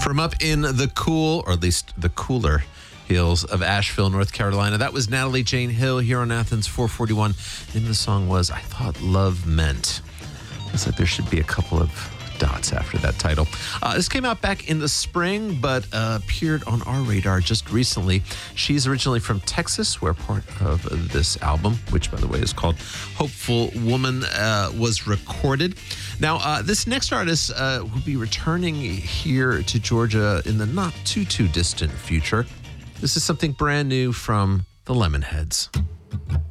From up in the cool, or at least the cooler hills of Asheville, North Carolina, that was Natalie Jane Hill here on Athens 441. The name of the song was I Thought Love Meant. Looks like there should be a couple of dots after that title. This came out back in the spring, but appeared on our radar just recently. She's originally from Texas, where part of this album, which by the way is called Hopeful Woman, was recorded. Now, this next artist will be returning here to Georgia in the not too distant future. This is something brand new from the Lemonheads.